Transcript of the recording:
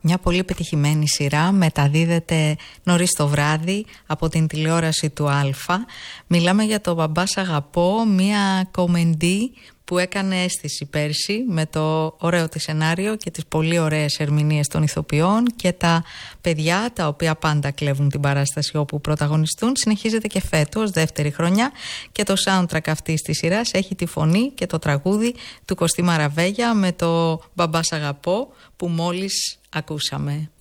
Μια πολύ πετυχημένη σειρά, μεταδίδεται νωρίς το βράδυ από την τηλεόραση του Αλφα. Μιλάμε για το «Μπαμπά σ' αγαπώ», μια κομμεντή που έκανε αίσθηση πέρσι με το ωραίο της σενάριο και τις πολύ ωραίες ερμηνείες των ηθοποιών και τα παιδιά τα οποία πάντα κλέβουν την παράσταση όπου πρωταγωνιστούν. Συνεχίζεται και φέτος, δεύτερη χρονιά, και το soundtrack αυτής της σειράς έχει τη φωνή και το τραγούδι του Κωστή Μαραβέγια με το «Μπαμπά σ' αγαπώ» που μόλις ακούσαμε.